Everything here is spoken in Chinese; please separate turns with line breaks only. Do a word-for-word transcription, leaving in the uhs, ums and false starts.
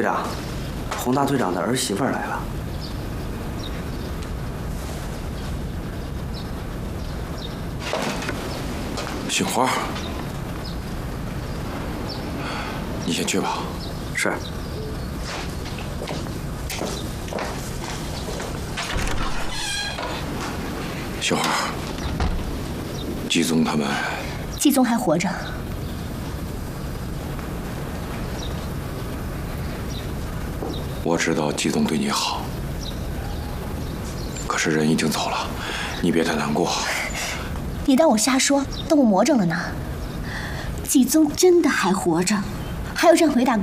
长，洪大队长的儿媳妇来了。
杏花，你先去吧。
是。
杏花，季宗他们，
季宗还活着。
我知道季宗对你好，可是人已经走了，你别太难过。
你当我瞎说，当我魔怔了呢？季宗真的还活着，还有任回大哥